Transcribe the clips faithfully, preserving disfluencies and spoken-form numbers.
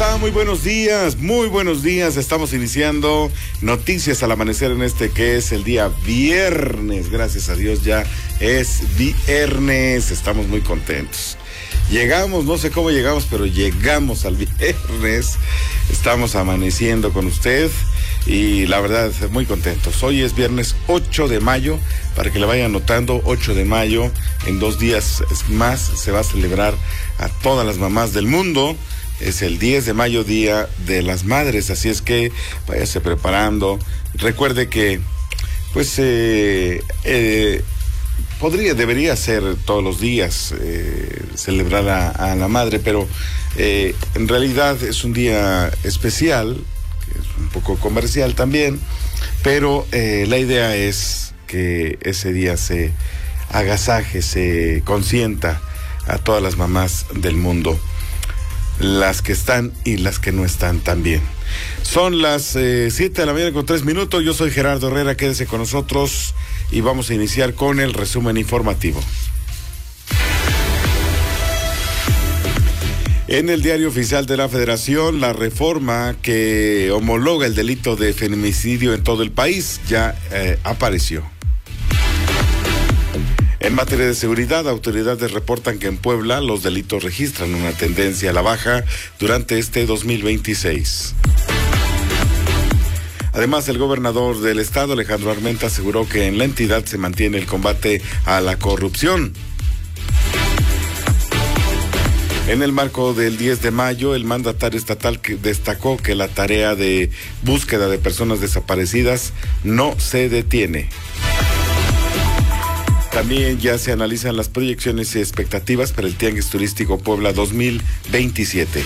está? Muy buenos días, muy buenos días. Estamos iniciando Noticias al Amanecer en este que es el día viernes. Gracias a Dios ya es viernes. Estamos muy contentos. Llegamos, no sé cómo llegamos, pero llegamos al viernes. Estamos amaneciendo con usted y la verdad, muy contentos. Hoy es viernes ocho de mayo, para que le vayan anotando, ocho de mayo. En dos días más se va a celebrar a todas las mamás del mundo. Es el diez de mayo, Día de las Madres, así es que váyase preparando. Recuerde que, pues, eh, eh, podría, debería ser todos los días eh, celebrar a, a la madre, pero eh, en realidad es un día especial, que es un poco comercial también, pero eh, la idea es que ese día se agasaje, se consienta a todas las mamás del mundo, las que están y las que no están también. Son las eh, siete de la mañana con tres minutos. Yo soy Gerardo Herrera, quédese con nosotros y vamos a iniciar con el resumen informativo. En el Diario Oficial de la Federación, la reforma que homologa el delito de feminicidio en todo el país ya eh, apareció. En materia de seguridad, autoridades reportan que en Puebla los delitos registran una tendencia a la baja durante este dos mil veintiséis. Además, el gobernador del estado, Alejandro Armenta, aseguró que en la entidad se mantiene el combate a la corrupción. En el marco del diez de mayo, el mandatario estatal que destacó que la tarea de búsqueda de personas desaparecidas no se detiene. También ya se analizan las proyecciones y expectativas para el Tianguis Turístico Puebla dos mil veintisiete.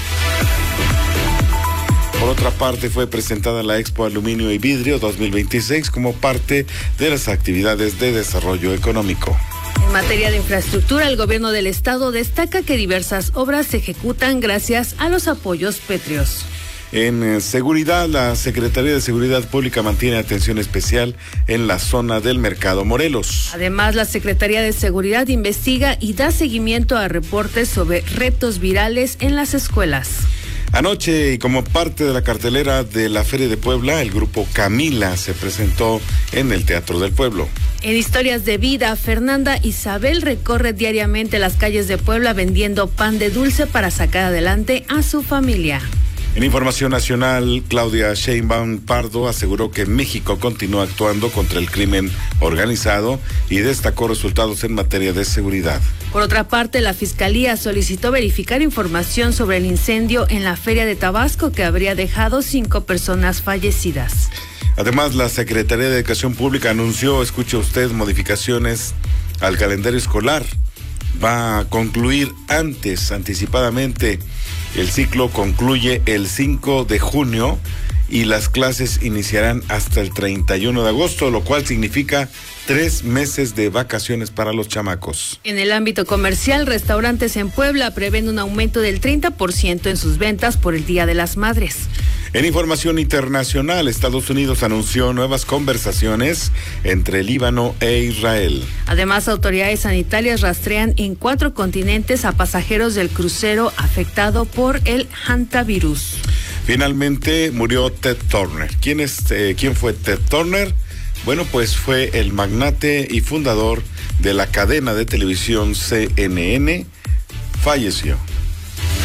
Por otra parte, fue presentada la Expo Aluminio y Vidrio dos mil veintiséis como parte de las actividades de desarrollo económico. En materia de infraestructura, el gobierno del estado destaca que diversas obras se ejecutan gracias a los apoyos pétreos. En eh, seguridad, la Secretaría de Seguridad Pública mantiene atención especial en la zona del Mercado Morelos. Además, la Secretaría de Seguridad investiga y da seguimiento a reportes sobre retos virales en las escuelas. Anoche, y como parte de la cartelera de la Feria de Puebla, el grupo Camila se presentó en el Teatro del Pueblo. En Historias de Vida, Fernanda Isabel recorre diariamente las calles de Puebla vendiendo pan de dulce para sacar adelante a su familia. En información nacional, Claudia Sheinbaum Pardo aseguró que México continúa actuando contra el crimen organizado y destacó resultados en materia de seguridad. Por otra parte, la Fiscalía solicitó verificar información sobre el incendio en la Feria de Tabasco que habría dejado cinco personas fallecidas. Además, la Secretaría de Educación Pública anunció, escuche usted, modificaciones al calendario escolar. Va a concluir antes, anticipadamente. El ciclo concluye el cinco de junio y las clases iniciarán hasta el treinta y uno de agosto, lo cual significa tres meses de vacaciones para los chamacos. En el ámbito comercial, restaurantes en Puebla prevén un aumento del treinta por ciento en sus ventas por el Día de las Madres. En información internacional, Estados Unidos anunció nuevas conversaciones entre Líbano e Israel. Además, autoridades sanitarias rastrean en cuatro continentes a pasajeros del crucero afectado por el hantavirus. Finalmente murió Ted Turner. ¿Quién es, eh, quién fue Ted Turner? Bueno, pues fue el magnate y fundador de la cadena de televisión C N N. Falleció.